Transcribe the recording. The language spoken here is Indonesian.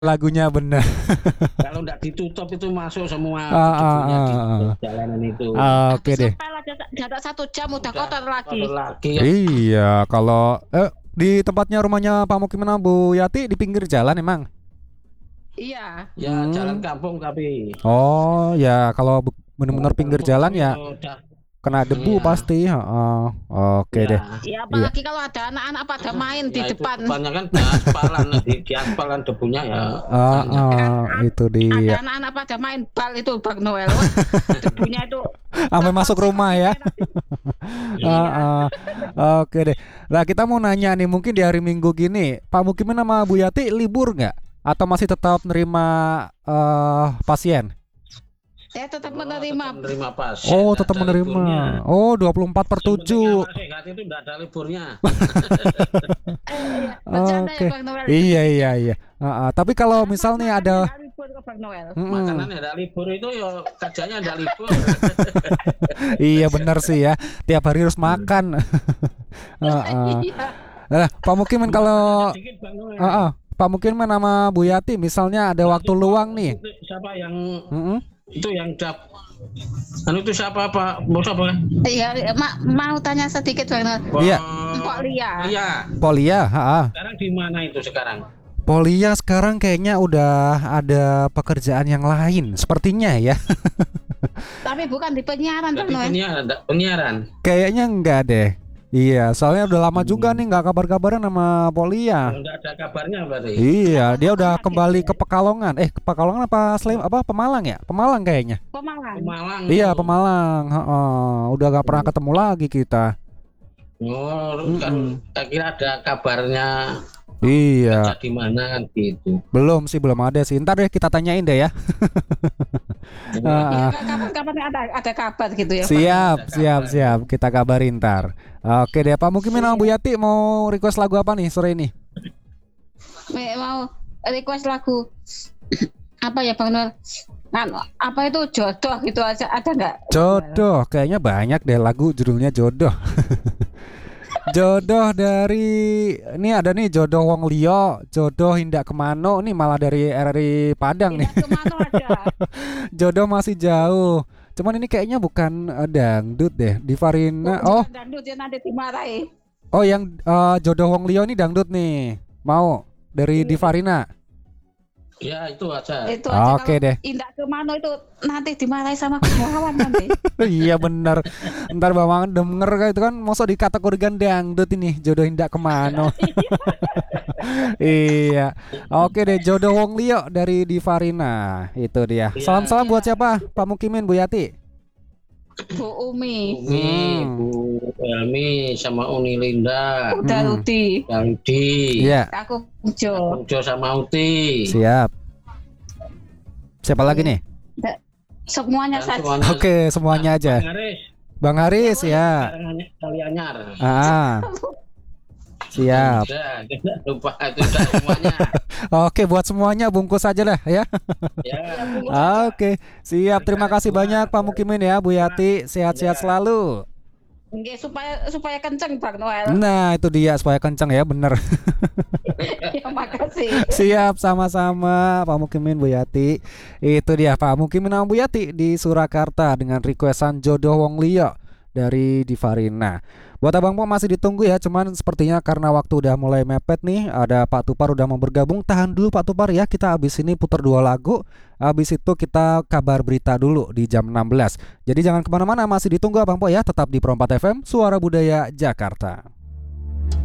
lagunya bener. Kalau nggak ditutup itu masuk semua Ah, ah, debunya di ah, jalanan itu. ah. Oke Habis deh. ngepel aja jarak 1 jam udah Udah kotor lagi. kotor lagi. Iya, kalau di tempatnya rumahnya Pak Mukimin Bu Yati di pinggir jalan emang. Iya. Ya jalan kampung tapi Oh ya, kalau bener-bener jalan pinggir kampung jalan tapi ya udah kena debu iya. pasti. Heeh. Oke deh. Ya. Ya apalagi kalau ada anak-anak pada main di Ya itu depan. kebanyakan di aspalan di aspalan debunya ya banyak. Itu Ada dia. anak-anak pada main bal itu Bang Noel. Wah, debunya itu Sampai masuk rumah ya. Iya. Oke deh. Nah kita mau nanya nih, mungkin di hari Minggu gini, Pak Mukimin sama Bu Yati libur nggak? Atau masih tetap nerima pasien? Saya tetap Tetap menerima. menerima pasien. Oh, nggak tetap ada liburnya. menerima. Oh, 24 per Yang penting 7. awak sehat itu nggak ada liburnya. Bercanda Oke. ya Bang Noel. Iya. Tapi kalau Karena misalnya makannya ada nggak libur ke Bang Noel. Makanan ada libur itu ya kerjanya ada libur. Iya benar sih ya. Tiap hari harus makan. Heeh. Iya. Nah, Pak Mukimin kalau Makanannya dikit, Bang Noel. Pak Mukimin sama Bu Yati misalnya ada waktu luang nih. Itu siapa yang Mm-mm. itu yang anu itu siapa Pak? Mau siapa? Iya, mau tanya sedikit Bang Noel. Iya. Mpok Lia. Iya. Polia, Sekarang di mana itu sekarang? Polia sekarang kayaknya udah ada pekerjaan yang lain, sepertinya ya. Tapi bukan di penyiaran Bang Berarti Noel. penyiaran. Kayaknya enggak deh. Iya, soalnya udah lama juga nih nggak kabar-kabaran sama Polia. Enggak ada kabarnya berarti. Iya, dia udah kembali ke Pekalongan. Ke Pekalongan apa Pemalang ya? Pemalang kayaknya. Pemalang. Pemalang. Iya, Pemalang. Udah gak pernah ketemu lagi kita. Oh, kan saya kira ada kabarnya Iya, di mana kan gitu. belum ada sih. Ntar deh kita tanyain deh ya. Ya, kapan-kapan ada kabar gitu ya. Siap. Kita kabarin ntar. Oke deh, Pak Mukimin sama Bu Yati mau request lagu apa nih sore ini? Mau request lagu apa ya Bang Noel? Apa itu jodoh gitu aja ada nggak? Jodoh, kayaknya banyak deh lagu judulnya Jodoh. Jodoh dari ini ada nih Jodoh Wong Liya, Jodoh Hindak Kemano, nih malah dari RRI Padang nih. Tidak kemana aja. Jodoh masih jauh. Cuman ini kayaknya bukan dangdut deh, Divarina. Oh, Jangan dangdut ya nanti dimarahi. yang Jodoh Wong Liya ini dangdut nih. Mau dari Divarina. Ya itu aja. Itu aja Oke kalau deh. Indah kemana itu nanti dimarahi sama kawan nanti. Iya bener. Ntar Bang denger kan itu kan masa dikategorikan dangdut ini Jodoh Hindak Kemano. Iya. Oke deh, Jodoh Wong Liya dari Divarina. Itu dia. Iya. Salam-salam buat siapa? Pak Mukimin, Bu Yati. Bu Umi, Bu Elmi sama Uni Linda, udah Rudi, Rudi, Iya, aku Jo. Ujo sama Uti. siap. Siapa lagi nih? Semuanya Dan saja. semuanya Oke, semuanya aja. Bang Haris, Bang Haris ya. Kali Anyar. Siap. Tidak lupa itu dah semuanya. Oke, buat semuanya bungkus aja lah ya. Ya. Oke, siap. Terima kasih banyak Pak Mukimin ya, Bu Yati. Sehat-sehat selalu. Nggih, supaya kenceng Bang Noel. Nah, itu dia supaya kencang ya, bener. Ya, makasih. Siap, sama-sama Pak Mukimin, Bu Yati. Itu dia Pak Mukimin sama Bu Yati di Surakarta dengan requestan Jodoh Wong Liya dari Divarina. Buat abang-abang masih ditunggu ya, cuman sepertinya karena waktu udah mulai mepet nih, ada Pak Tupar udah mau bergabung. Tahan dulu Pak Tupar ya, kita habis ini putar 2 lagu. Habis itu kita kabar berita dulu di jam 16. Jadi jangan kemana-mana, masih ditunggu abang Po ya, tetap di Pro 4 FM, Suara Budaya Jakarta.